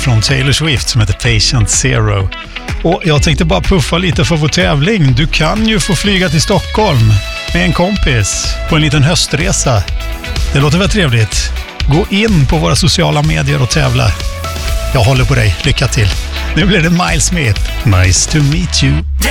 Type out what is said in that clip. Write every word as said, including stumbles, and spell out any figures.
från Taylor Swift som heter Patient Zero. Och jag tänkte bara puffa lite för vår tävling. Du kan ju få flyga till Stockholm med en kompis på en liten höstresa. Det låter väl trevligt? Gå in på våra sociala medier och tävla. Jag håller på dig. Lycka till. Nu blir det Miles Smith. Nice to meet you.